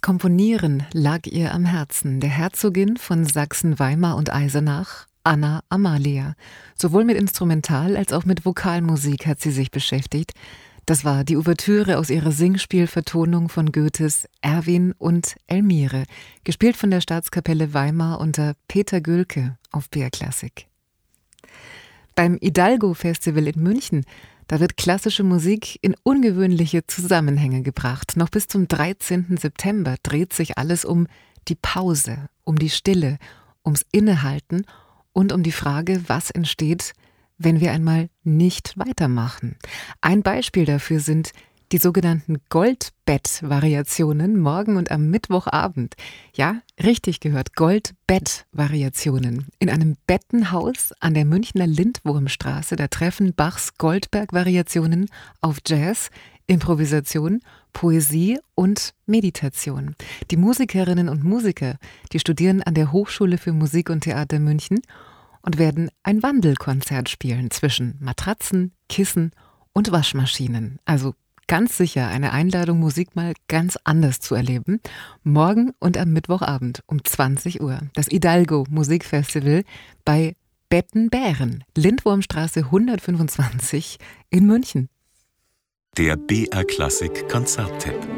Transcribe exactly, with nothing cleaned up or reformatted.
Komponieren lag ihr am Herzen, der Herzogin von Sachsen-Weimar und Eisenach, Anna Amalia. Sowohl mit Instrumental- als auch mit Vokalmusik hat sie sich beschäftigt. Das war die Ouvertüre aus ihrer Singspielvertonung von Goethes Erwin und Elmire, gespielt von der Staatskapelle Weimar unter Peter Gülke auf B R Klassik. Beim Hidalgo-Festival in München, da wird klassische Musik in ungewöhnliche Zusammenhänge gebracht. Noch bis zum dreizehnten September dreht sich alles um die Pause, um die Stille, ums Innehalten und um die Frage, was entsteht, wenn wir einmal nicht weitermachen. Ein Beispiel dafür sind die sogenannten Goldbett-Variationen morgen und am Mittwochabend. Ja, richtig gehört, Goldbett-Variationen. In einem Bettenhaus an der Münchner Lindwurmstraße, da treffen Bachs Goldberg-Variationen auf Jazz, Improvisation, Poesie und Meditation. Die Musikerinnen und Musiker, die studieren an der Hochschule für Musik und Theater München und werden ein Wandelkonzert spielen zwischen Matratzen, Kissen und Waschmaschinen. Also ganz sicher eine Einladung, Musik mal ganz anders zu erleben. Morgen und am Mittwochabend um zwanzig Uhr. Das Hidalgo Musikfestival bei Bettenbären, Lindwurmstraße hundertfünfundzwanzig in München. Der B R Klassik Konzerttipp.